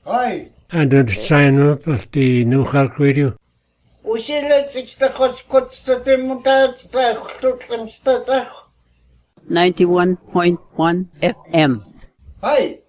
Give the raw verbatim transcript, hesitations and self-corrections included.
Hi. And the sign up of the New Clark Radio. ninety-one point one F M. Hi.